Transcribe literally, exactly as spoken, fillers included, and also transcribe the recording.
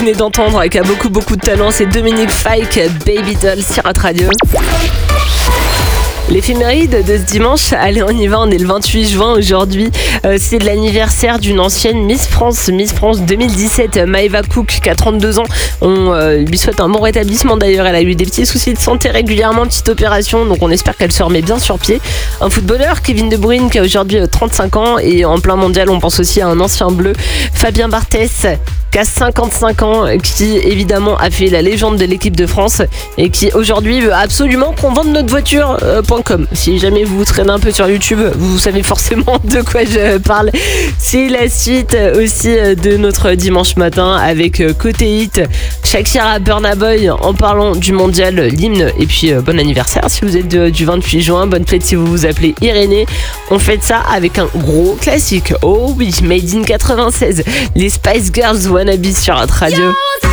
venez d'entendre, qui a beaucoup beaucoup de talent, c'est Dominique Fike, Baby Doll sur Hot Radio. L'éphéméride de ce dimanche, allez on y va, on est le vingt-huit juin aujourd'hui, euh, c'est l'anniversaire d'une ancienne Miss France, Miss France deux mille dix-sept, Maëva Cook qui a trente-deux ans, on euh, lui souhaite un bon rétablissement d'ailleurs, elle a eu des petits soucis de santé régulièrement, petite opération, donc on espère qu'elle se remet bien sur pied. Un footballeur, Kevin De Bruyne qui a aujourd'hui trente-cinq ans et en plein mondial on pense aussi à un ancien bleu, Fabien Barthez qui a cinquante-cinq ans, qui évidemment a fait la légende de l'équipe de France et qui aujourd'hui veut absolument qu'on vende notre voiture euh, .com. Si jamais vous vous traînez un peu sur YouTube, vous savez forcément de quoi je parle. C'est la suite aussi de notre dimanche matin avec Côté Hit, Shakira, Burna Boy en parlant du mondial, l'hymne et puis euh, bon anniversaire si vous êtes de, du vingt-huit juin, bonne fête si vous vous appelez Irénée. On fête ça avec un gros classique, oh oui, Made in quatre-vingt-seize, les Spice Girls Wannabe sur Hot Radio. Yo